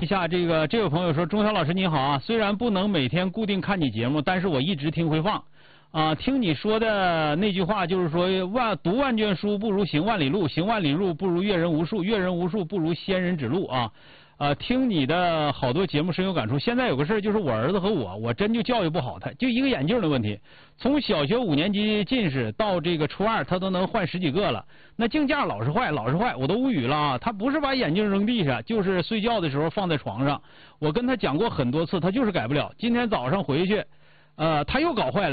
一下这位朋友说，钟晓老师你好啊，虽然不能每天固定看你节目，但是我一直听回放。听你说的那句话就是说，读万卷书不如行万里路，行万里路不如阅人无数，阅人无数不如仙人指路啊。听你的好多节目深有感触。现在有个事就是我儿子和我真就教育不好他，就一个眼镜的问题。从小学5年级近视到这个初2，他都能换10几个了。那镜架老是坏，我都无语了啊！他不是把眼镜扔地上，就是睡觉的时候放在床上。我跟他讲过很多次，他就是改不了。今天早上回去，他又搞坏了。